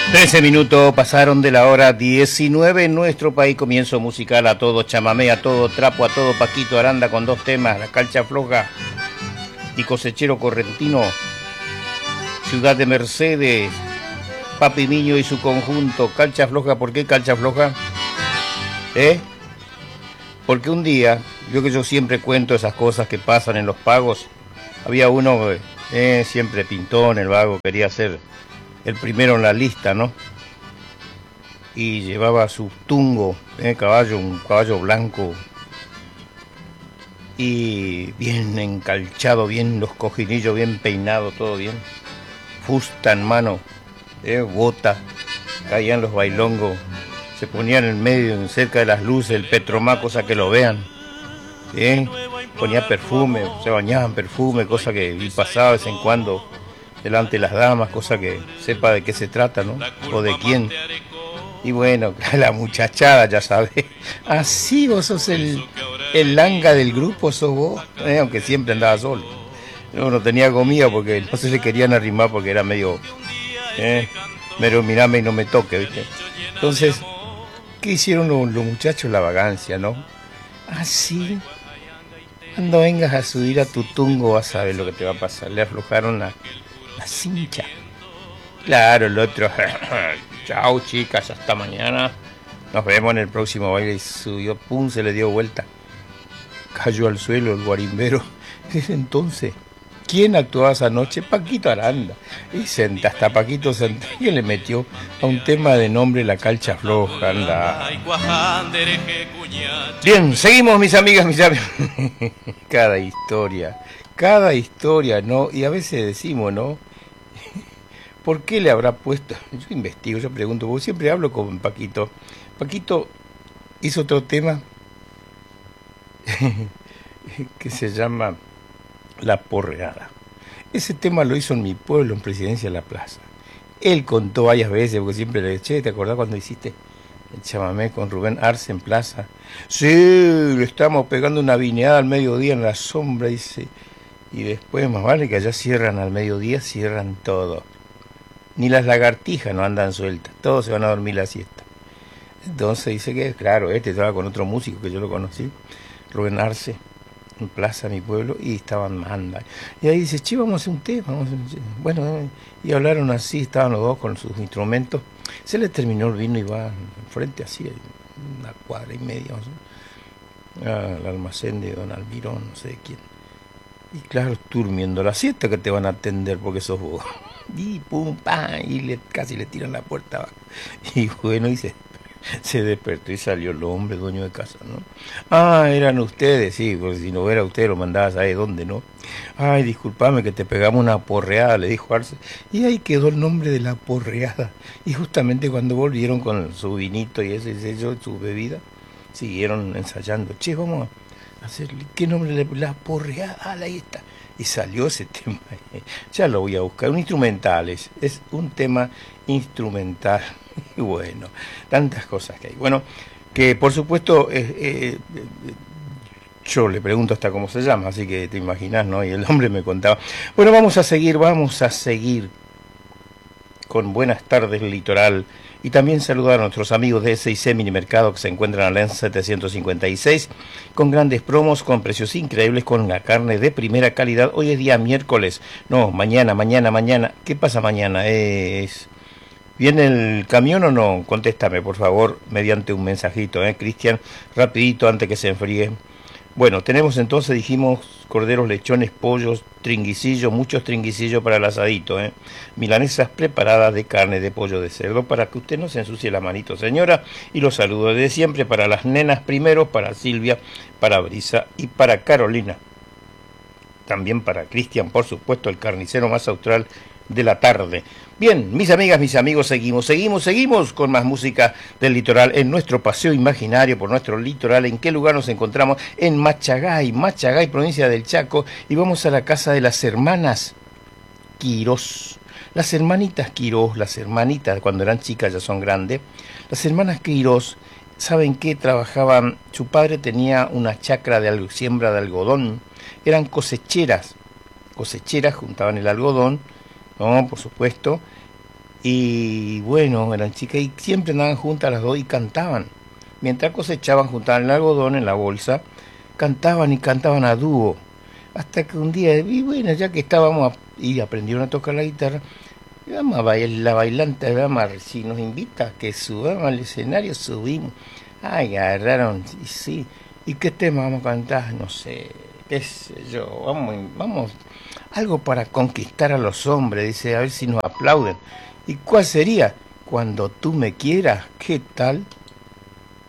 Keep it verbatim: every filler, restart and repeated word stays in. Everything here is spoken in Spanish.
trece minutos pasaron de la hora diecinueve en nuestro país. Comienzo musical a todo chamamé, a todo trapo, a todo Paquito Aranda con dos temas, La Calcha Floja y Cosechero Correntino, Ciudad de Mercedes, Papi Miño y su conjunto. Calcha Floja, ¿por qué Calcha Floja? ¿Eh? Porque un día, yo que yo siempre cuento esas cosas que pasan en los pagos, había uno, eh, siempre pintón, el vago, quería ser el primero en la lista, ¿no? Y llevaba su tungo, eh, caballo, un caballo blanco, y bien encalchado, bien los cojinillos, bien peinado, todo bien. Fusta en mano, eh, bota, caían los bailongos, se ponían en medio, cerca de las luces, el petromá, cosa que lo vean. ¿Eh? Ponía perfume, se bañaban perfume, cosa que y pasaba de vez en cuando delante de las damas, cosa que sepa de qué se trata, ¿no? O de quién. Y bueno, la muchachada, ya sabes. Así vos sos el, el langa del grupo, sos vos, ¿eh? Aunque siempre andaba solo. No, no tenía comida porque no se le querían arrimar porque era medio, ¿eh? Pero mirame y no me toque, ¿viste? Entonces, ¿qué hicieron los, los muchachos? La vagancia, ¿no? Así. Cuando vengas a subir a tu tungo vas a ver lo que te va a pasar. Le aflojaron la, la cincha. Claro, el otro. Chao, chicas, hasta mañana. Nos vemos en el próximo baile. Y subió, pum, se le dio vuelta. Cayó al suelo el guarimbero. Desde entonces, ¿quién actuaba esa noche? Paquito Aranda. Y senta, hasta Paquito Santander le metió a un tema de nombre La Calcha Floja. Anda. Bien, seguimos, mis amigas, mis amigos. Cada historia, cada historia, ¿no? Y a veces decimos, ¿no? ¿Por qué le habrá puesto? Yo investigo, yo pregunto, porque siempre hablo con Paquito. Paquito hizo otro tema que se llama La Porreada. Ese tema lo hizo en mi pueblo, en Presidencia de la Plaza. Él contó varias veces, porque siempre le dije, ¿te acordás cuando hiciste el chamamé con Rubén Arce en Plaza? Sí, le estamos pegando una vineada al mediodía en la sombra, dice. Y después, más vale que allá cierran al mediodía, cierran todo. Ni las lagartijas no andan sueltas, todos se van a dormir la siesta. Entonces dice que, claro, este estaba con otro músico que yo lo conocí, Rubén Arce, en Plaza, mi pueblo, y estaban manda. Y ahí dice, che, vamos a hacer un tema. Vamos a hacer... Bueno, y hablaron así, estaban los dos con sus instrumentos. Se les terminó el vino y va enfrente así, una cuadra y media, al almacén de don Almirón, no sé de quién. Y claro, durmiendo la siesta que te van a atender porque sos vos. Y pum, pam, y le, casi le tiran la puerta abajo. Y bueno, y se, se despertó y salió el hombre, dueño de casa, ¿no? Ah, eran ustedes, sí, porque si no era usted lo mandabas ahí, ¿dónde, no? Ay, discúlpame que te pegamos una porreada, le dijo Arce. Y ahí quedó el nombre de La Porreada. Y justamente cuando volvieron con su vinito y ese sello, su bebida, siguieron ensayando. Che, vamos a hacer, ¿qué nombre le La Porreada? Ah, ahí está. Y salió ese tema. Ya lo voy a buscar. Un instrumental, es, es un tema instrumental. Y bueno, tantas cosas que hay. Bueno, que por supuesto, eh, eh, yo le pregunto hasta cómo se llama, así que te imaginas, ¿no? Y el hombre me contaba. Bueno, vamos a seguir, vamos a seguir con Buenas Tardes Litoral. Y también saludar a nuestros amigos de S I C Minimercado que se encuentran en la setecientos cincuenta y seis con grandes promos, con precios increíbles, con la carne de primera calidad. Hoy es día miércoles, no, mañana, mañana, mañana. ¿Qué pasa mañana? Es... ¿Viene el camión o no? Contéstame, por favor, mediante un mensajito, ¿eh, Cristian? Rapidito, antes que se enfríe. Bueno, tenemos entonces, dijimos, corderos, lechones, pollos, tringuicillos, muchos tringuicillos para el asadito, ¿eh? Milanesas preparadas de carne de pollo de cerdo, para que usted no se ensucie la manito, señora. Y los saludos de siempre para las nenas primero, para Silvia, para Brisa y para Carolina. También para Cristian, por supuesto, el carnicero más austral de la tarde. Bien, mis amigas, mis amigos, seguimos, seguimos, seguimos con más música del litoral en nuestro paseo imaginario por nuestro litoral. ¿En qué lugar nos encontramos? En Machagay, Machagay, provincia del Chaco, y vamos a la casa de las hermanas Quirós. Las hermanitas Quirós, las hermanitas cuando eran chicas ya son grandes. Las hermanas Quirós, ¿saben qué? Trabajaban, su padre tenía una chacra de siembra de algodón, eran cosecheras, cosecheras, juntaban el algodón, ¿no? Por supuesto, Y bueno, eran chicas y siempre andaban juntas las dos y cantaban. Mientras cosechaban, juntaban el algodón en la bolsa, cantaban y cantaban a dúo. Hasta que un día, y bueno, ya que estábamos a- y aprendieron a tocar la guitarra, y vamos a bailar, la bailante, vamos a- si nos invita, que subamos al escenario, subimos. Ay, agarraron, y sí. ¿Y qué tema vamos a cantar? No sé, qué sé yo, vamos, vamos, algo para conquistar a los hombres, dice, a ver si nos aplauden. ¿Y cuál sería? Cuando tú me quieras, ¿qué tal?